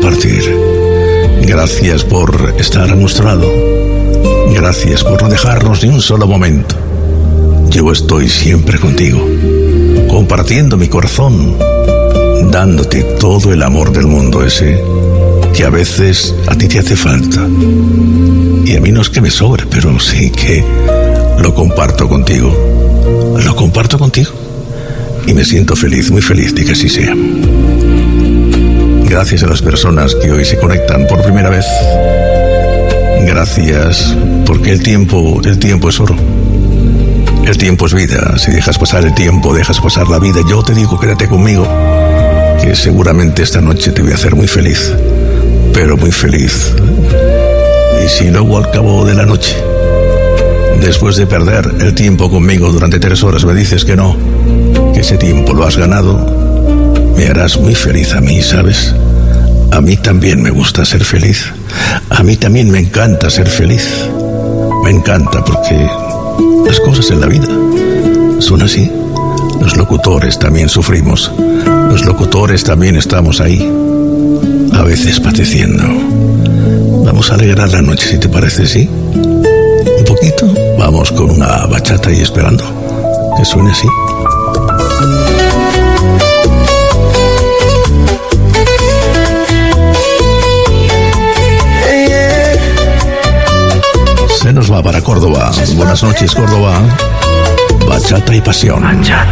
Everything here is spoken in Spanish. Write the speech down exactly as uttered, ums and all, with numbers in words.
compartir. Gracias por estar a nuestro lado. Gracias por no dejarnos ni un solo momento. Yo estoy siempre contigo, compartiendo mi corazón, dándote todo el amor del mundo ese que a veces a ti te hace falta. Y a mí no es que me sobre, pero sí que lo comparto contigo. Lo comparto contigo. Y me siento feliz, muy feliz de que así sea. Gracias a las personas que hoy se conectan por primera vez. Gracias, porque el tiempo, el tiempo es oro. El tiempo es vida. Si dejas pasar el tiempo, dejas pasar la vida. Yo te digo, quédate conmigo, que seguramente esta noche te voy a hacer muy feliz. Pero muy feliz. Y si luego al cabo de la noche, después de perder el tiempo conmigo durante tres horas, me dices que no, que ese tiempo lo has ganado, me harás muy feliz a mí, ¿sabes? A mí también me gusta ser feliz. A mí también me encanta ser feliz. Me encanta porque las cosas en la vida son así. Los locutores también sufrimos. Los locutores también estamos ahí, a veces padeciendo. Vamos a alegrar la noche, si te parece, ¿sí? Un poquito. Vamos con una bachata y esperando que suene así. Se nos va para Córdoba. Buenas noches, Córdoba. Bachata y pasión.